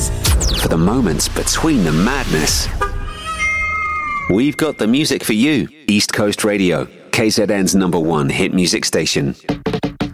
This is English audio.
For the moments between the madness, we've got the music for you. East Coast Radio, KZN's #1 hit music station.